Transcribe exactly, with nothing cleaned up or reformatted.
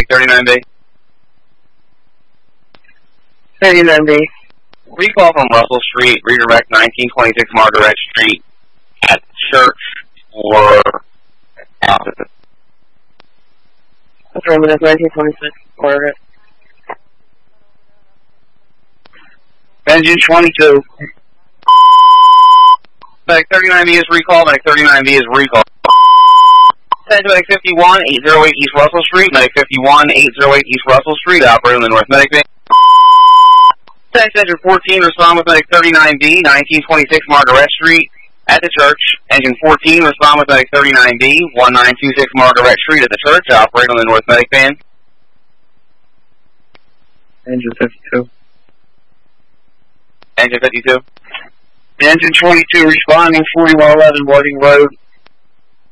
thirty-nine B. thirty-nine B. Recall from Russell Street, redirect nineteen twenty-six Margaret Street at Church or opposite. Affirmative, nineteen twenty-six Margaret. Engine twenty-two. Medic thirty-nine B is recall, Medic thirty-nine B is recall. Send to Medic fifty-one, eight oh eight East Russell Street, Medic fifty-one, eight oh eight East Russell Street, operator on the North Medic Bay. Text Engine fourteen, respond with Medic thirty-nine B, nineteen twenty-six Margaret Street at the church. Engine fourteen, respond with Medic thirty-nine B, nineteen twenty-six Margaret Street at the church, operator on the North Medic Band. Engine fifty-two. Engine fifty-two. Engine twenty-two responding, forty-one eleven Whiting Road,